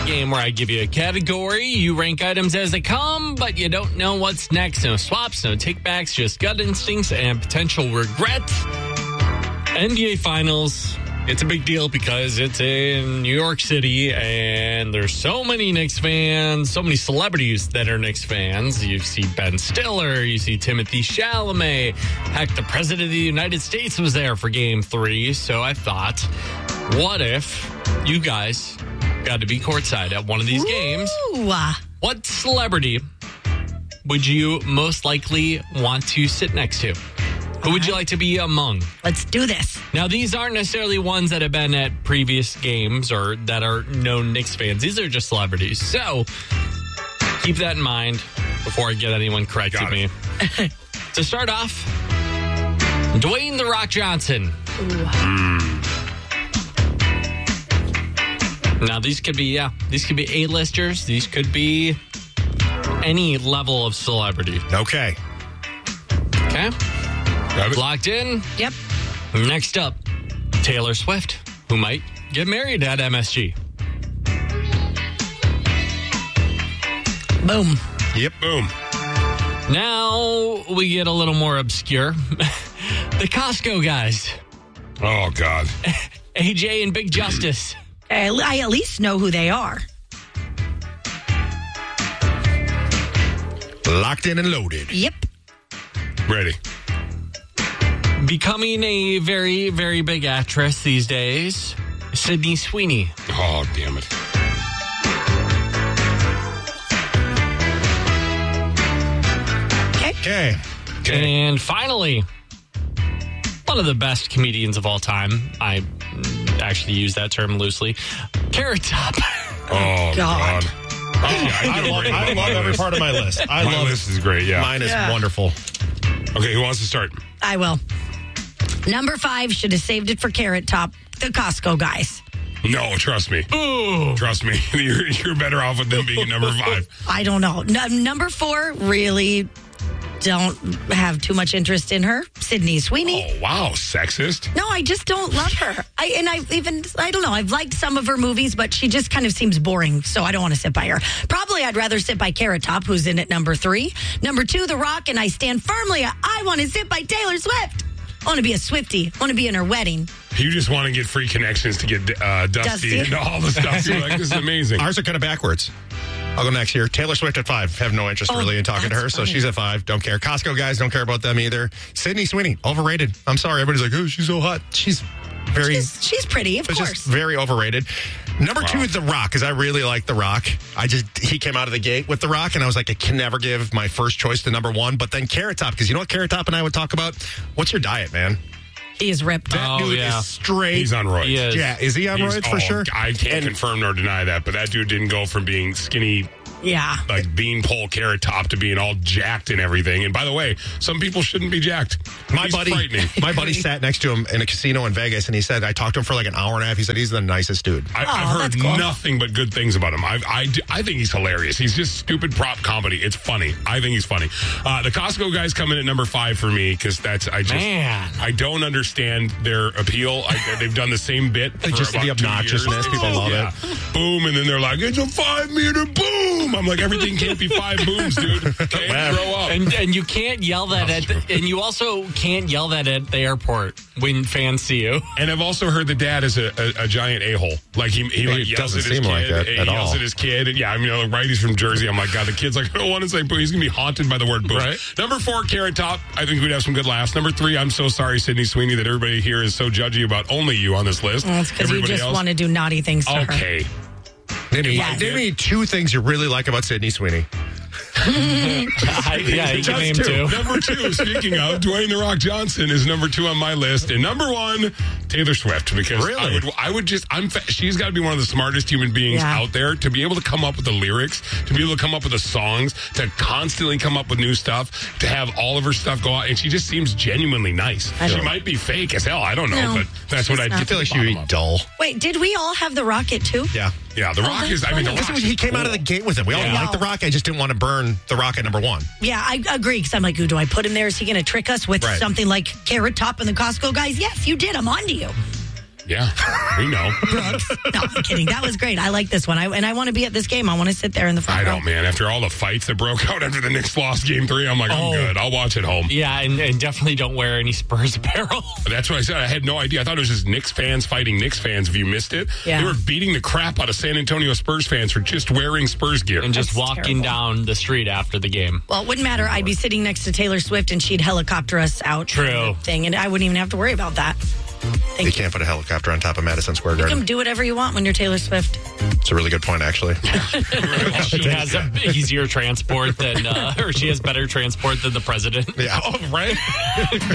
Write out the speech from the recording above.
game where I give you a category, you rank items as they come, but you don't know what's next. No swaps, no takebacks, just gut instincts and potential regret. NBA Finals, it's a big deal because it's in New York City, and there's so many Knicks fans, so many celebrities that are Knicks fans. You see Ben Stiller, you see Timothée Chalamet. Heck, the President of the United States was there for Game 3, so I thought, what if you guys got to be courtside at one of these games? What celebrity would you most likely want to sit next to? Who would you like to be among? Let's do this. Now, these aren't necessarily ones that have been at previous games or that are known Knicks fans. These are just celebrities. So, keep that in mind before I get anyone correcting me. To start off, Dwayne "The Rock" Johnson. Now, these could be A-listers. These could be any level of celebrity. Okay. Locked in? Yep. Next up, Taylor Swift, who might get married at MSG. Boom. Yep, boom. Now we get a little more obscure. The Costco guys. Oh, God. AJ and Big Justice. I at least know who they are. Locked in and loaded. Yep. Ready. Becoming a very, very big actress these days, Sydney Sweeney. Oh, damn it. Okay. And finally, one of the best comedians of all time. I actually use that term loosely. Carrot Top. Oh, God. I love every part of my list. My list is great, yeah. Mine is wonderful. Okay, who wants to start? I will. Number 5, should have saved it for Carrot Top. The Costco guys. No, trust me. Ooh. Trust me. You're better off with them being at number 5. I don't know. Number 4, really don't have too much interest in her. Sydney Sweeney. Oh, wow. Sexist? No, I just don't love her. I don't know. I've liked some of her movies, but she just kind of seems boring, so I don't want to sit by her. Probably I'd rather sit by Carrot Top, who's in at number 3. Number 2, The Rock, and I stand firmly. I want to sit by Taylor Swift. I want to be a Swiftie. I want to be in her wedding. You just want to get free connections to get Dusty into all the stuff. You're like, this is amazing. Ours are kind of backwards. I'll go next here. Taylor Swift at 5. Have no interest really in talking to her, so she's at 5. Don't care. Costco guys, don't care about them either. Sydney Sweeney, overrated. I'm sorry. Everybody's like, oh, she's so hot. She's very... She's pretty, of course. Just very overrated. Number 2 is The Rock, because I really like The Rock. He came out of the gate with The Rock, and I was like, I can never give my first choice to number 1. But then Carrot Top, because you know what Carrot Top and I would talk about? What's your diet, man? He is ripped. That dude is straight. He's on roids. He is. Yeah, is he on roids for sure? I can't confirm nor deny that, but that dude didn't go from being skinny, like beanpole Carrot Top, to being all jacked and everything. And by the way, some people shouldn't be jacked. My buddy sat next to him in a casino in Vegas, and he said, I talked to him for like an hour and a half. He said he's the nicest dude. I've heard nothing but good things about him. I think he's hilarious. He's just stupid prop comedy. It's funny. I think he's funny. The Costco guys come in at number 5 for me because I don't understand their appeal. They've done the same bit for just about the obnoxiousness. 2 years. People love it. Boom, and then they're like, it's a 5-meter boom. I'm like, everything can't be 5 booms, dude. Okay, grow up. And you can't yell that and you also can't yell that at the airport when fans see you. And I've also heard the dad is a giant a-hole. Like he yells at his kid. Like that he at yells all. at his kid. And right, he's from Jersey. I'm like, God, the kid's like, I don't want to say boo. He's going to be haunted by the word boo. Right. Number 4, Carrot Top. I think we'd have some good laughs. Number 3, I'm so sorry, Sydney Sweeney, that everybody here is so judgy about only you on this list. Well, it's because you just want to do naughty things to her. Okay. Name me 2 things you really like about Sydney Sweeney. You can name 2. Number 2, speaking of, Dwayne "The Rock" Johnson is number 2 on my list. And number 1, Taylor Swift. Because she's got to be one of the smartest human beings out there to be able to come up with the lyrics, to be able to come up with the songs, to constantly come up with new stuff, to have all of her stuff go out. And she just seems genuinely nice. She might be fake as hell. I don't know, but that's what I feel like she would be dull. Wait, did we all have The Rocket too? Yeah. Yeah, The Rock is, The Rock he came out of the gate with him. We all liked The Rock. I just didn't want to burn The Rock at number 1. Yeah, I agree. Because I'm like, do I put him there? Is he going to trick us with something like Carrot Top and the Costco guys? Yes, you did. I'm on to you. Yeah, we know. Brooks. No, I'm kidding. That was great. I like this one. I want to be at this game. I want to sit there in the front row. I don't, man. After all the fights that broke out after the Knicks lost Game 3, I'm like, I'm good. I'll watch at home. Yeah, and definitely don't wear any Spurs apparel. That's what I said. I had no idea. I thought it was just Knicks fans fighting Knicks fans. If you missed it, They were beating the crap out of San Antonio Spurs fans for just wearing Spurs gear. And just walking down the street after the game. Well, it wouldn't matter. I'd be sitting next to Taylor Swift and she'd helicopter us out. True. And I wouldn't even have to worry about that. You can't put a helicopter on top of Madison Square Garden. You can do whatever you want when you're Taylor Swift. It's a really good point, actually. She has easier transport than, or she has better transport than the president. Yeah, right?